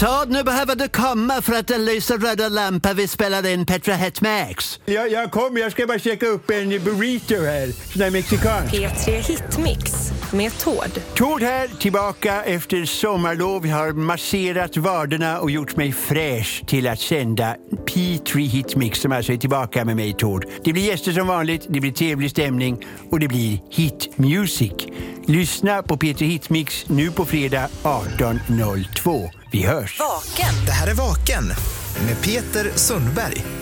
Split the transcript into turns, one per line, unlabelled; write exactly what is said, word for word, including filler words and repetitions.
Tord, nu behöver du komma för att den lyser röda lampa vi spelade in Petra Hitmix.
Ja, jag kommer, jag ska bara checka upp en burrito här, sån där mexikansk.
P tre Hitmix med Tord.
Tord här, tillbaka efter sommarlov. Jag har masserat vaderna och gjort mig fräsch till att sända P tre Hitmix som alltså är tillbaka med mig, Tord. Det blir gäster som vanligt, det blir trevlig stämning och det blir hit music. Lyssna på P tre Hitmix nu på fredag arton noll två. Vi hörs.
Vaken.
Det här är Vaken med Peter Sundberg.